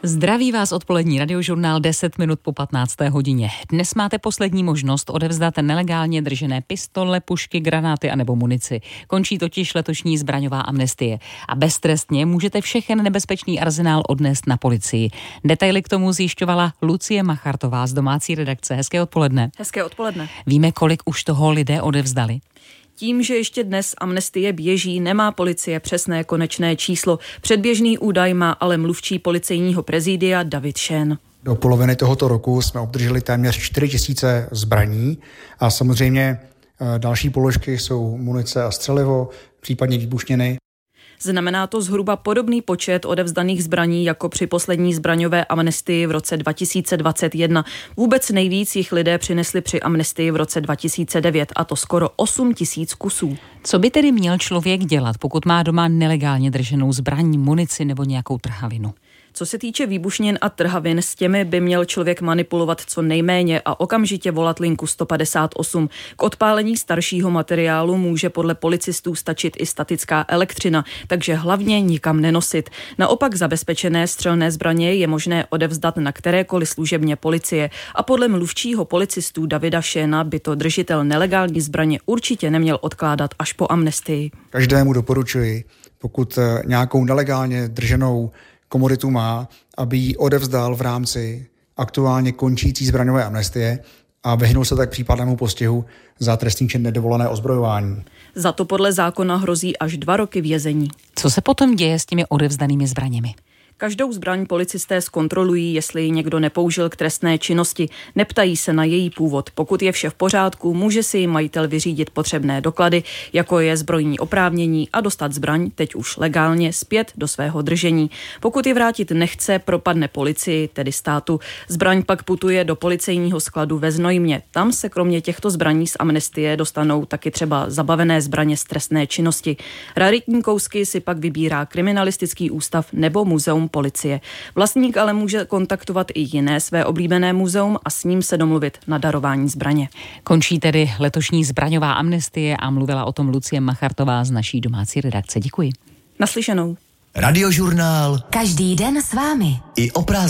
Zdraví vás odpolední radiožurnál 10 minut po 15. hodině. Dnes máte poslední možnost odevzdat nelegálně držené pistole, pušky, granáty a nebo munici. Končí totiž letošní zbraňová amnestie. A beztrestně můžete všechen nebezpečný arzenál odnést na policii. Detaily k tomu zjišťovala Lucie Machartová z domácí redakce. Hezké odpoledne. Hezké odpoledne. Víme, kolik už toho lidé odevzdali? Tím, že ještě dnes amnestie běží, nemá policie přesné konečné číslo. Předběžný údaj má ale mluvčí policejního prezidia David Šén. Do poloviny tohoto roku jsme obdrželi téměř 4 000 zbraní a samozřejmě další položky jsou munice a střelivo, případně výbušniny. Znamená to zhruba podobný počet odevzdaných zbraní jako při poslední zbraňové amnestii v roce 2021. Vůbec nejvíc jich lidé přinesli při amnestii v roce 2009, a to skoro 8 000 kusů. Co by tedy měl člověk dělat, pokud má doma nelegálně drženou zbraň, munici nebo nějakou trhavinu? Co se týče výbušnin a trhavin, s těmi by měl člověk manipulovat co nejméně a okamžitě volat linku 158. K odpálení staršího materiálu může podle policistů stačit i statická elektřina, takže hlavně nikam nenosit. Naopak zabezpečené střelné zbraně je možné odevzdat na kterékoliv služebně policie a podle mluvčího policistů Davida Šéna by to držitel nelegální zbraně určitě neměl odkládat až po amnestii. Každému doporučuji, pokud nějakou nelegálně drženou komoditu má, aby ji odevzdal v rámci aktuálně končící zbraňové amnestie a vyhnul se tak případnému postihu za trestný čin nedovolené ozbrojování. Za to podle zákona hrozí až 2 roky vězení. Co se potom děje s těmi odevzdanými zbraněmi? Každou zbraň policisté zkontrolují, jestli ji někdo nepoužil k trestné činnosti. Neptají se na její původ. Pokud je vše v pořádku, může si majitel vyřídit potřebné doklady, jako je zbrojní oprávnění, a dostat zbraň, teď už legálně, zpět do svého držení. Pokud ji vrátit nechce, propadne policii, tedy státu. Zbraň pak putuje do policejního skladu ve Znojmě. Tam se kromě těchto zbraní z amnestie dostanou taky třeba zabavené zbraně z trestné činnosti. Raritní kousky si pak vybírá kriminalistický ústav nebo muzeum policie. Vlastník ale může kontaktovat i jiné své oblíbené muzeum a s ním se domluvit na darování zbraně. Končí tedy letošní zbraňová amnestie a mluvila o tom Lucie Machartová z naší domácí redakce. Děkuji. Naslyšenou. Radiožurnál. Každý den s vámi. I o prázdninách.